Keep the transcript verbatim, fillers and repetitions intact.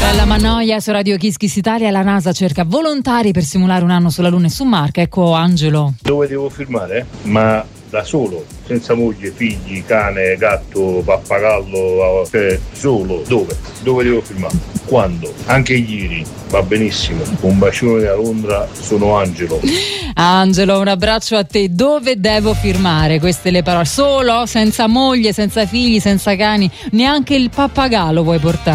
Bella Mannoia su Radio Kiss Kiss Italia. La NASA cerca volontari per simulare un anno sulla Luna e su Marte. Ecco Angelo. Dove devo firmare? Ma da solo, senza moglie, figli, cane, gatto, pappagallo, cioè solo. Dove? Dove devo firmare? Quando? Anche ieri, va benissimo. Un bacione da Londra, sono Angelo. Angelo, un abbraccio a te. Dove devo firmare? Queste le parole. Solo? Senza moglie, senza figli, senza cani, neanche il pappagallo vuoi portare?